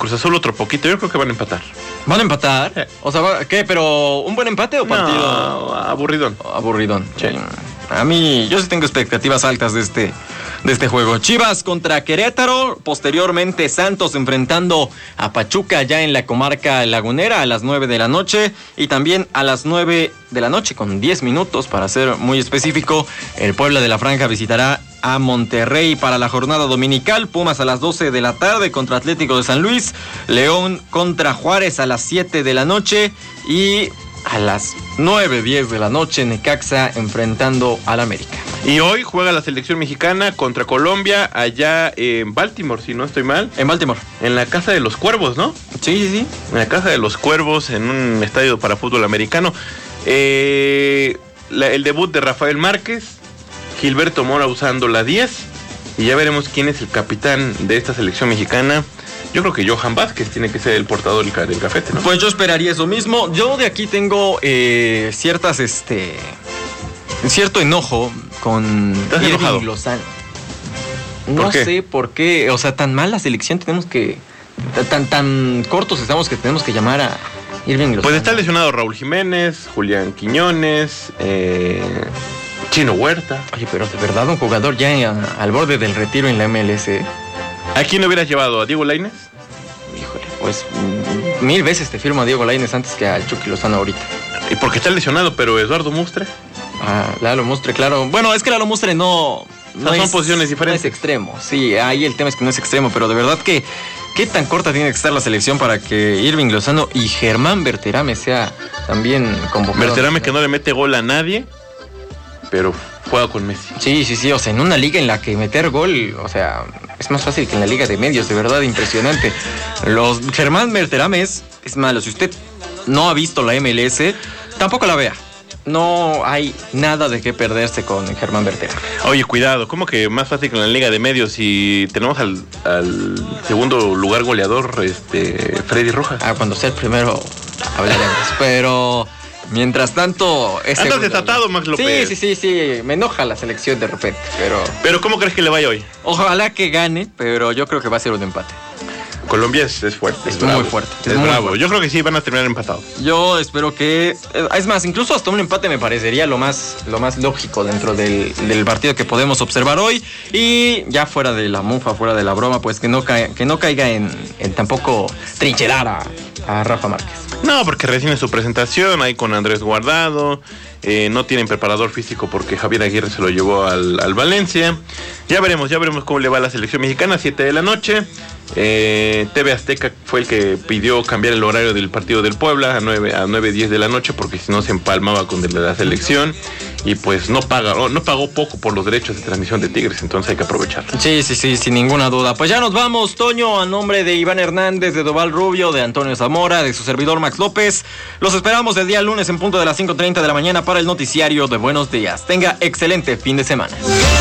Cruz Azul otro poquito. Yo creo que van a empatar. ¿Van a empatar? O sea, ¿qué? ¿Pero un buen empate o partido? No, aburridón. Aburridón. Sí. A mí, yo sí tengo expectativas altas de este juego. Chivas contra Querétaro, posteriormente Santos enfrentando a Pachuca ya en la comarca lagunera a las 9 de la noche y también a las 9 de la noche con 10 minutos para ser muy específico, el Puebla de la Franja visitará a Monterrey para la jornada dominical. Pumas a las 12 de la tarde contra Atlético de San Luis, León contra Juárez a las 7 de la noche y a las 9:10 de la noche Necaxa enfrentando al América. Y hoy juega la selección mexicana contra Colombia allá en Baltimore, si no estoy mal. En Baltimore. En la Casa de los Cuervos, ¿no? Sí. En la Casa de los Cuervos, en un estadio para fútbol americano. El debut de Rafael Márquez, Gilberto Mora usando la 10. Y ya veremos quién es el capitán de esta selección mexicana. Yo creo que Johan Vázquez tiene que ser el portador del gafete, ¿no? Pues yo esperaría eso mismo. Yo de aquí tengo cierto enojo con Irving Lozano. No sé por qué, o sea, tan mal la selección tenemos que... Tan cortos estamos que tenemos que llamar a Irving Lozano. Pues está lesionado Raúl Jiménez, Julián Quiñones, Chino Huerta. Oye, pero de verdad un jugador ya al borde del retiro en la MLS. ¿A quién le hubieras llevado? ¿A Diego Lainez? Híjole, pues 1000 veces te firmo a Diego Lainez antes que al Chucky Lozano ahorita. Y porque está lesionado, pero Eduardo Mustre. Lalo Mustre, claro. Bueno, es que Lalo Mustre no son posiciones diferentes. No es extremo. Sí, ahí el tema es que no es extremo, pero de verdad que ¿qué tan corta tiene que estar la selección para que Irving Lozano y Germán Berterame sea también convocado? Berterame que no le mete gol a nadie, pero juega con Messi. Sí, o sea, en una liga en la que meter gol, o sea, es más fácil que en la liga de medios, de verdad, impresionante. Germán Berterame es malo. Si usted no ha visto la MLS, tampoco la vea. No hay nada de qué perderse con Germán Berterame. Oye, cuidado, ¿cómo que más fácil que en la liga de medios si tenemos al segundo lugar goleador, Freddy Rojas? Cuando sea el primero hablaremos, pero... Mientras tanto... Andas desatado, Max López. Sí. Me enoja la selección de repente, pero... ¿Pero cómo crees que le vaya hoy? Ojalá que gane, pero yo creo que va a ser un empate. Colombia es fuerte. Es muy fuerte. Es bravo. Fuerte. Yo creo que sí van a terminar empatados. Yo espero que... Es más, incluso hasta un empate me parecería lo más lógico dentro del partido que podemos observar hoy. Y ya fuera de la mufa, fuera de la broma, pues que no caiga en tampoco trincherar a Rafa Márquez. No, porque recién es su presentación ahí con Andrés Guardado. No tienen preparador físico porque Javier Aguirre se lo llevó al Valencia. Ya veremos cómo le va a la selección mexicana. 7 de la noche. TV Azteca fue el que pidió cambiar el horario del partido del Puebla a 9:10 de la noche porque si no se empalmaba con el de la selección y pues no pagó poco por los derechos de transmisión de Tigres, entonces hay que aprovecharlo. Sí, sin ninguna duda. Pues ya nos vamos, Toño, a nombre de Iván Hernández, de Doval Rubio, de Antonio Zamora, de su servidor Max López. Los esperamos el día lunes en punto de las 5:30 de la mañana para el noticiario de Buenos Días. Tenga excelente fin de semana.